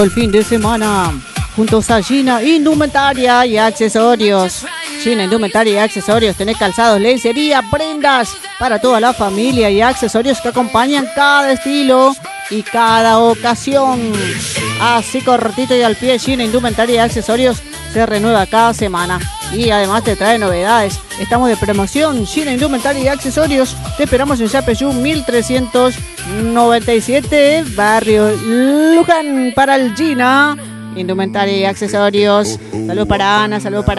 El fin de semana, juntos a Gina Indumentaria y Accesorios. Gina Indumentaria y Accesorios, tenés calzados, lencería, prendas para toda la familia y accesorios que acompañan cada estilo y cada ocasión. Así cortito y al pie, Gina Indumentaria y Accesorios se renueva cada semana y además te trae novedades. Estamos de promoción, Gina Indumentaria y Accesorios. Te esperamos en Yapeyú 1397, barrio Luján, para el Gina Indumentaria y Accesorios. Saludos para Ana, saludos para